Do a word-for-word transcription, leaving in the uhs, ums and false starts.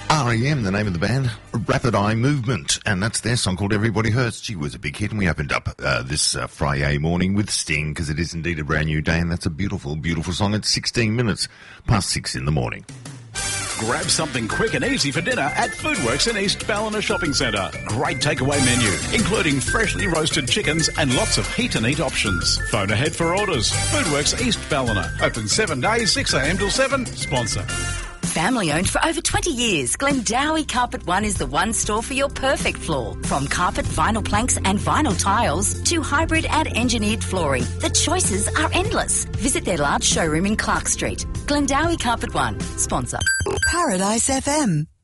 R E M, the name of the band, Rapid Eye Movement, and that's their song called Everybody Hurts. Gee, was a big hit, and we opened up uh, this uh, Friday morning with Sting, because it is indeed a brand new day, and that's a beautiful, beautiful song. It's sixteen minutes past six in the morning. Grab something quick and easy for dinner at Foodworks in East Ballina Shopping Centre. Great takeaway menu, including freshly roasted chickens and lots of heat and eat options. Phone ahead for orders. Foodworks East Ballina. Open seven days, six a m till seven. Sponsor. Family owned for over twenty years, Glendowie Carpet One is the one store for your perfect floor. From carpet, vinyl planks and vinyl tiles to hybrid and engineered flooring, the choices are endless. Visit their large showroom in Clark Street. Glendowie Carpet One, sponsor. Paradise F M.